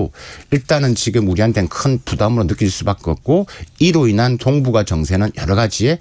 하더라도 일단은 지금 우리한테는 큰 부담으로 느낄 수밖에 없고 이로 인한 동북아 정세는 여러 가지에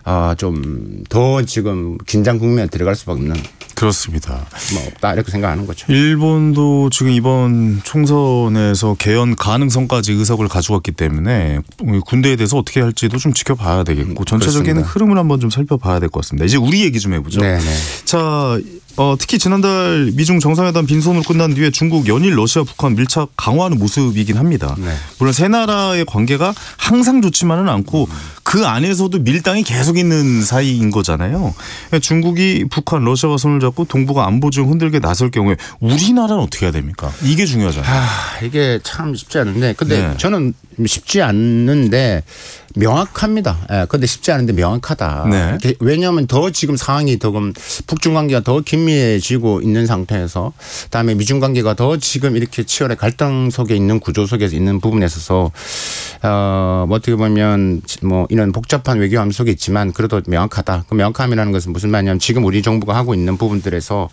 좀 더 지금 긴장 국면에 들어갈 수밖에 없는. 그렇습니다. 뭐 없다 이렇게 생각하는 거죠. 일본도 지금 이번 총선에서 개헌 가능성까지 의석을 가져갔기 때문에 군대에 대해서 어떻게 할지도 좀 지켜봐야 되겠고 전체적인 그렇습니다. 흐름을 한번 좀 살펴봐야 될 것 같습니다. 이제 우리 얘기 좀 해보죠. 네네. 자, 특히 지난달 미중 정상회담 빈손으로 끝난 뒤에 중국 연일 러시아, 북한 밀착 강화하는 모습이긴 합니다. 네. 물론 세 나라의 관계가 항상 좋지만은 않고 그 안에서도 밀당이 계속 있는 사이인 거잖아요. 중국이 북한, 러시아와 손을 잡고 동북아 안보 중 흔들게 나설 경우에 우리나라는 어떻게 해야 됩니까? 이게 중요하잖아요. 이게 참 쉽지 않은데 근데 네. 저는 쉽지 않는데 명확합니다. 근데 쉽지 않은데 명확하다. 네. 왜냐하면 더 지금 상황이 더 북중 관계가 더 긴밀해지고 있는 상태에서 그다음에 미중 관계가 더 지금 이렇게 치열한 갈등 속에 있는 구조 속에서 있는 부분에 있어서 뭐 어떻게 보면 뭐 이런 복잡한 외교 함 속에 있지만 그래도 명확하다. 그 명확함이라는 것은 무슨 말이냐면 지금 우리 정부가 하고 있는 부분들에서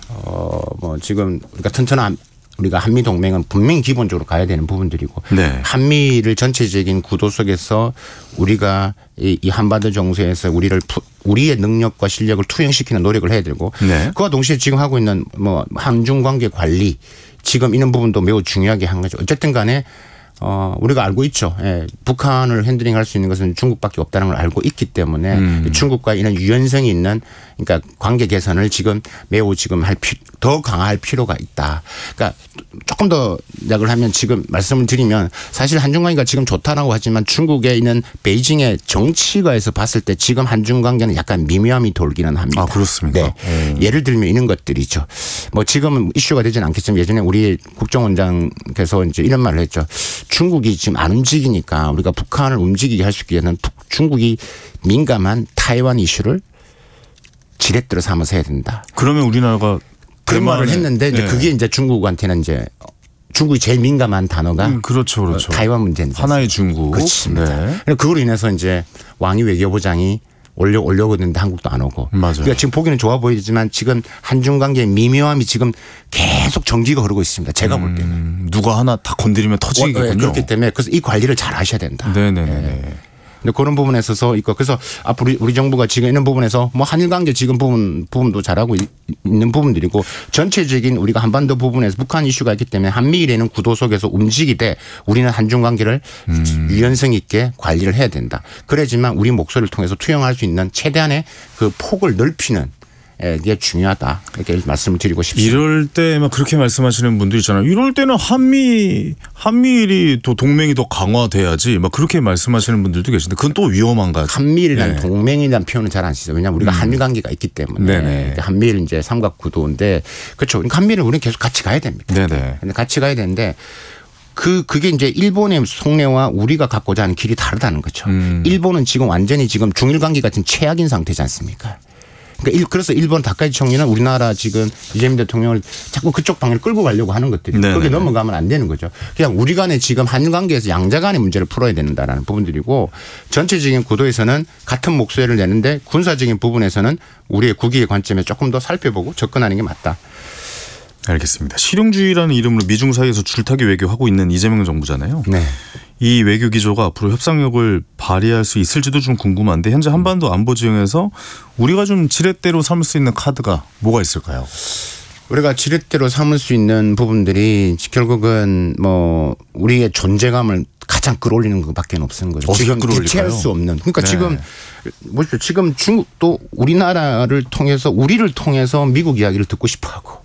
뭐 지금 우리가 튼튼한 우리가 한미 동맹은 분명히 기본적으로 가야 되는 부분들이고 네. 한미를 전체적인 구도 속에서 우리가 이 한반도 정세에서 우리의 능력과 실력을 투영시키는 노력을 해야 되고 네. 그와 동시에 지금 하고 있는 뭐 한중 관계 관리 지금 이런 부분도 매우 중요하게 한 거죠. 어쨌든 간에 우리가 알고 있죠. 북한을 핸들링할 수 있는 것은 중국밖에 없다는 걸 알고 있기 때문에 중국과 이런 유연성이 있는 그러니까 관계 개선을 지금 매우 지금 더 강화할 필요가 있다. 그러니까 조금 더 약을 하면 지금 말씀을 드리면 사실 한중 관계가 지금 좋다라고 하지만 중국에 있는 베이징의 정치가에서 봤을 때 지금 한중 관계는 약간 미묘함이 돌기는 합니다. 아, 그렇습니까? 네. 예를 들면 이런 것들이죠. 뭐 지금은 이슈가 되지는 않겠지만 예전에 우리 국정원장께서 이제 이런 말을 했죠. 중국이 지금 안 움직이니까 우리가 북한을 움직이게 할 수 있게 되는 중국이 민감한 타이완 이슈를 지렛대로 삼아서 해야 된다. 그러면 우리나라가 그런 말을 했는데 이제 그게 이제 중국한테는 이제 중국이 제일 민감한 단어가 그렇죠, 그렇죠. 타이완 문제인데 하나의 중국. 그렇습니다. 네. 그걸로 인해서 이제 왕이 외교부장이 오려고 했는데 한국도 안 오고. 맞아요. 그러니까 지금 보기는 좋아 보이지만 지금 한중 관계의 미묘함이 지금 계속 전기가 흐르고 있습니다. 제가 볼 때는. 누가 하나 다 건드리면 터지겠군요. 그렇기 때문에 그래서 이 관리를 잘 하셔야 된다. 네네네. 근데 그런 부분에 있어서 있고 그래서 앞으로 우리 정부가 지금 이런 부분에서 뭐 한일 관계 지금 부분도 잘하고 있는 부분들이고 전체적인 우리가 한반도 부분에서 북한 이슈가 있기 때문에 한미일에는 구도 속에서 움직이되 우리는 한중 관계를 유연성 있게 관리를 해야 된다. 그래야지만 우리 목소리를 통해서 투영할 수 있는 최대한의 그 폭을 넓히는 게 중요하다. 이렇게 말씀을 드리고 싶습니다. 이럴 때만 그렇게 말씀하시는 분들 있잖아요. 이럴 때는 한미일이 또 동맹이 더 강화돼야지 막 그렇게 말씀하시는 분들도 계신데 그건 또 위험한가요? 한미일이라는 동맹이라는 표현은 잘 안 쓰죠. 왜냐하면 우리가 한일 관계가 있기 때문에 네네. 한미일 이제 삼각구도인데 그렇죠. 그러니까 한미일은 우리는 계속 같이 가야 됩니다. 네네. 근데 같이 가야 되는데 그게 이제 일본의 속내와 우리가 갖고자 하는 길이 다르다는 거죠. 일본은 지금 완전히 지금 중일 관계 같은 최악인 상태지 않습니까? 그러니까 그래서 일본 다카이치 총리는 우리나라 지금 이재명 대통령을 자꾸 그쪽 방향을 끌고 가려고 하는 것들이 거기에 넘어가면 안 되는 거죠. 그냥 우리 간에 지금 한일 관계에서 양자 간의 문제를 풀어야 된다라는 부분들이고 전체적인 구도에서는 같은 목소리를 내는데 군사적인 부분에서는 우리의 국익의 관점에 조금 더 살펴보고 접근하는 게 맞다. 알겠습니다. 실용주의라는 이름으로 미중 사이에서 줄타기 외교하고 있는 이재명 정부잖아요. 네. 이 외교 기조가 앞으로 협상력을 발휘할 수 있을지도 좀 궁금한데 현재 한반도 안보 지형에서 우리가 좀 지렛대로 삼을 수 있는 카드가 뭐가 있을까요? 우리가 지렛대로 삼을 수 있는 부분들이 결국은 뭐 우리의 존재감을 가장 끌어올리는 것밖에 없는 거죠. 지금 대체할 수 없는. 그러니까 네. 지금 뭐죠? 지금 중국도 우리나라를 통해서 우리를 통해서 미국 이야기를 듣고 싶어하고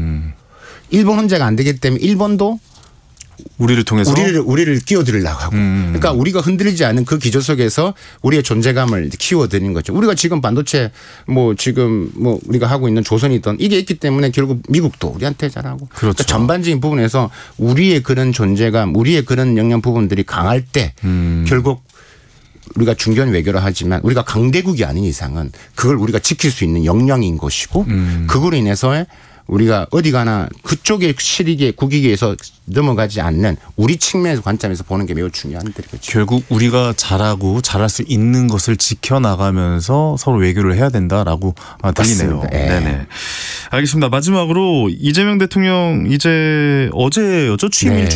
일본 혼자가 안 되기 때문에 일본도 우리를 통해서 우리를 끼워들으려고 하고 그러니까 우리가 흔들리지 않는 그 기조 속에서 우리의 존재감을 키워드리는 거죠. 우리가 지금 반도체 뭐 지금 뭐 우리가 하고 있는 조선이든 이게 있기 때문에 결국 미국도 우리한테 잘하고 그렇죠. 그러니까 전반적인 부분에서 우리의 그런 존재감 우리의 그런 영역 부분들이 강할 때 결국 우리가 중견 외교를 하지만 우리가 강대국이 아닌 이상은 그걸 우리가 지킬 수 있는 역량인 것이고 그걸로 인해서 우리가 어디 가나 그쪽의 실익에 국익에서 넘어가지 않는 우리 측면에서 관점에서 보는 게 매우 중요한 거죠. 결국 우리가 잘하고 잘할 수 있는 것을 지켜나가면서 서로 외교를 해야 된다라고 들리네요. 네네. 알겠습니다. 마지막으로 이재명 대통령 이제 어제였죠? 취임 네.